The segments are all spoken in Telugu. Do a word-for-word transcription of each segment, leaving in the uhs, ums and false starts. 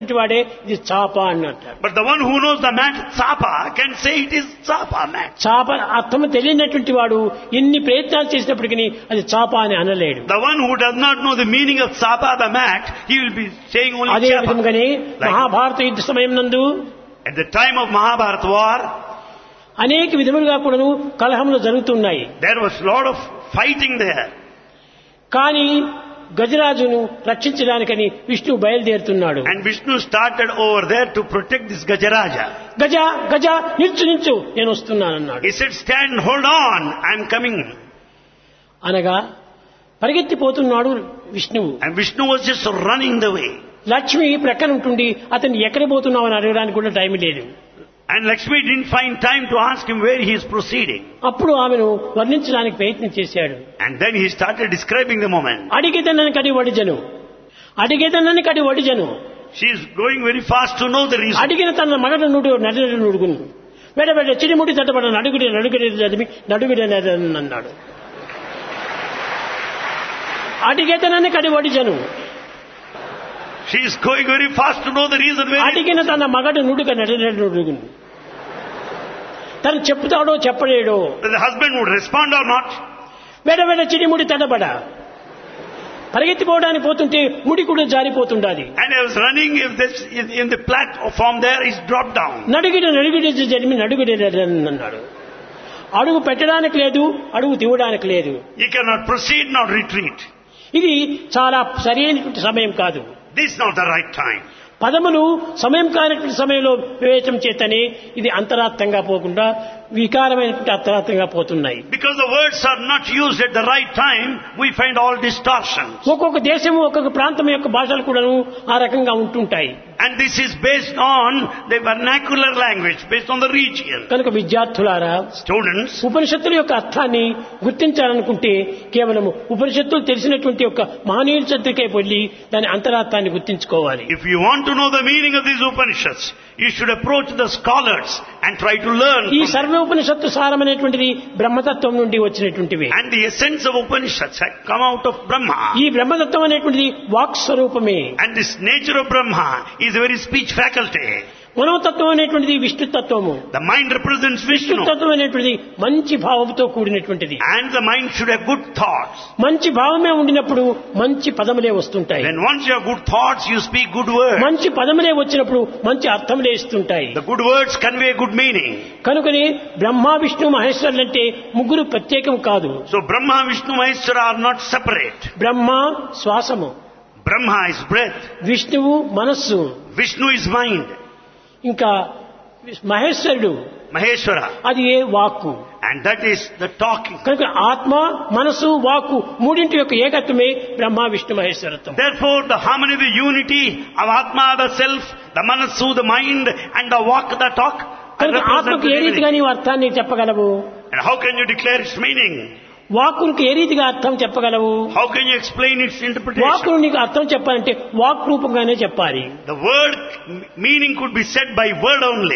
వాడే ఇది చాప అన్నట్టు. But the one who knows the mat chapa can say it is chapa mat. చాప అర్థం తెలియనటువంటి వాడు ఎన్ని ప్రయత్నాలు చేసినప్పటికీ అది చాప అని అనలేడు. The one who does not know the meaning of chapa the mat, he will be saying only అదే chapa. విధంగానే మహాభారత యుద్ధ సమయం నందు At the time of Mahabharata war, అనేక విధములుగా కూడాను కలహములు జరుగుతున్నాయి. there was a lot of fighting there. కానీ గజరాజును రక్షించడానికని విష్ణువు బయలుదేరుతున్నాడు. And Vishnu started over there to protect this Gajaraja. గజ గజ నిల్చు నిల్చు నేను వస్తున్నానన్నాడు. He said, stand, hold on, I am coming. అనగా పరిగెత్తిపోతున్నాడు విష్ణువు. And Vishnu was just running the way. Lakshmi ప్రక్కన ఉంటుండి అతన్ని ఎక్కడ పోతున్నావు అని అడగడానికి కూడా టైం లేదు. And Lakshmi didn't find time to ask him where he is proceeding. అప్పుడు ఆమెను వర్ణించడానికి ప్రయత్నం చేశాడు. And then he started describing the moment. అడిగేదనని kadhi వడిజను అడిగేదనని kadhi వడిజను She is going very fast to know the reason. అడిగిన తన మగడు నుడు నడుడు నుడుగును వెడ వెడ చిడిముడి తట్టబడ నడుగుడి నడుగుడి చదివి నడుగుడి అన్నాడు. అడిగేదనని కడి వడిజను She is going very fast to know the reason where. అడిగిన తన మగడు నుడుగ నడుడు నుడుగును తను చెప్తాడో చెప్పలేడో. The husband would respond or not. వెడ వెడ చిడిముడి తడబడ పరిగెత్తిపోవడానికి పోతుంటే ముడి కూడా జారిపోతుండాలి. And I was running if this in the platform there is dropped down. నడిగిడి నడిగిడి జరిమి Nadikudi అన్నాడు. అడుగు పెట్టడానికి లేదు, అడుగు తీయడానికి లేదు. You cannot proceed nor retreat. ఇది చాలా సరైనటువంటి సమయం కాదు. This is not the right time. పదములు సమయం కానటువంటి సమయంలో వివేచం చేతనే ఇది అంతరార్థంగా పోకుండా వికారమైనటువంటి అంతరార్థంగా పోతున్నాయి. Because the words are not used at the right time, we find all distortions. ఒక్కొక్క దేశము ఒక్కొక్క ప్రాంతం యొక్క భాషలు కూడాను ఆ రకంగా ఉంటుంటాయి. And this is based on the vernacular language, based on the region. కనుక విద్యార్థులారా, Students, ఉపనిషత్తుల యొక్క అర్థాన్ని గుర్తించాలనుకుంటే కేవలం ఉపనిషత్తులు తెలిసినటువంటి యొక్క మహనీయుల చెంతకే వెళ్ళి దాని అంతరార్థాన్ని గుర్తించుకోవాలి. if you want to know the meaning of these Upanishads, you should approach the scholars and try to learn ఈ from them. సర్వ ఉపనిషత్తు సారమైనటువంటిది బ్రహ్మతత్వం నుండి వచ్చినటువంటివి. And the essence of Upanishads had come out of Brahma. ఈ బ్రహ్మతత్వం అనేటువంటిది వాక్ స్వరూపమే. And this nature of Brahma is the very speech faculty. మనోతత్వం అనేటువంటిది విష్ణుతత్వము. The mind represents Vishnu. విష్ణుతత్వం అనేటువంటిది మంచి భావంతో కూడినటువంటిది. And the mind should have good thoughts. మంచి భావమే ఉండినప్పుడు మంచి పదములే వస్తుంటాయి. When once you have good thoughts, you speak good words. మంచి పదములే వచ్చినప్పుడు మంచి అర్థములే ఇస్తుంటాయి. The good words convey good meaning. కనుకనే బ్రహ్మ విష్ణు మహేశ్వరులు అంటే ముగ్గురు ప్రత్యేకం కాదు. So Brahma, Vishnu, Maheshwara are not separate. Brahma శ్వాసము, Brahma is breath. విష్ణువు మనస్సు, Vishnu is mind. ఇంకా మహేశ్వరుడు Maheshwara. అది ఏ వాక్కు. And that is the talking. కనుక ఆత్మ మనసు వాక్కు మూడింటి యొక్క ఏకత్వమే Brahma Vishnu మహేశ్వరత్వం. Therefore, the harmony, the unity of Atma, the self, the Manasu, the mind, and the walk, the talk. కనుక ఆత్మకు ఏ రీతిగా నీవు అర్థాన్ని చెప్పగలవు? And how can you declare its meaning? వాక్కునికి ఏ రీతిగా అర్థం చెప్పగలవు? How can you explain its interpretation? వాక్కును నీకు అర్థం చెప్పాలంటే వాక్ రూపంగానే చెప్పాలి. The word meaning could be said by word only.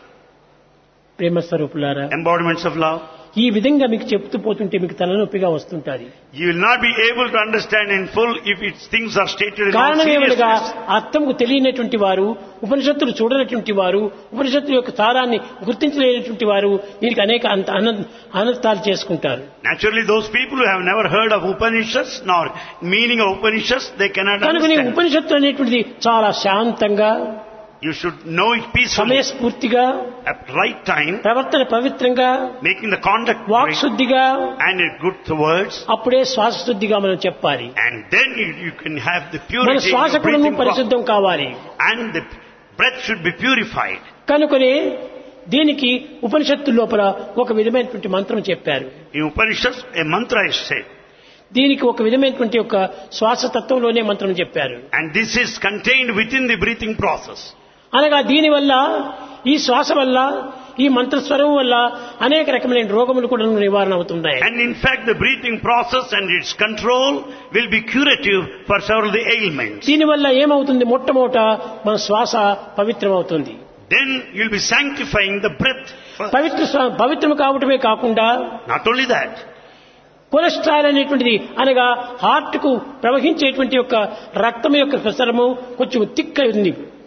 ప్రేమ స్వరూపులారా, Embodiments of love. ఈ విధంగా మీకు చెప్తూ పోతుంటే మీకు తలనొప్పిగా వస్తుంటాది. You will not be able to understand in full if its things are stated in all కారణమేమనగా seriousness. అర్థంకు తెలియనటువంటి వారు, ఉపనిషత్తులు చూడనటువంటి వారు, ఉపనిషత్తుల యొక్క సారాన్ని గుర్తించలేనటువంటి వారు దీనికి అనేక అంత అన- అనర్థాలు చేసుకుంటారు. Naturally, those people who have never heard of Upanishads nor meaning of Upanishads, they cannot కనుక నీ understand. ఉపనిషత్తు అనేటువంటిది చాలా శాంతంగా, You should know it peacefully, సమయస్ఫూర్తిగా, at right time, ప్రవర్తన పవిత్రంగా, making the conduct walk right, శుద్ధిగా, and it good words, అప్పుడే శ్వాస శుద్ధిగా మనం చెప్పాలి. and then you, you can have the మన purity in శ్వాస your కూడా breathing process. పరిశుద్ధం కావాలి. And the breath should be purified. కనుకనే దీనికి ఉపనిషత్తు లోపల ఒక విధమైనటువంటి మంత్రం చెప్పారు. In Upanishads, a mantra is said, దీనికి ఒక విధమైనటువంటి ఒక శ్వాసతత్వంలోనే మంత్రం చెప్పారు. and this is contained within the breathing process. అనగా దీనివల్ల, ఈ శ్వాస వల్ల, ఈ మంత్రస్వరం వల్ల అనేక రకమైన రోగములు కూడా నివారణ అవుతున్నాయి. And in fact, the breathing process and its control will be curative for several of the ailments. దీనివల్ల ఏమవుతుంది? మొట్టమొదట మన శ్వాస పవిత్రమవుతుంది. Then you'll be sanctifying the breath. first. పవిత్ర శ్వా- పవిత్రం కావటమే కాకుండా Not only that, కొలెస్ట్రాల్ అనేటువంటిది అనగా హార్ట్ కు ప్రవహించేటువంటి యొక్క రక్తం యొక్క ప్రసరము కొంచెం తిక్క ఉంది.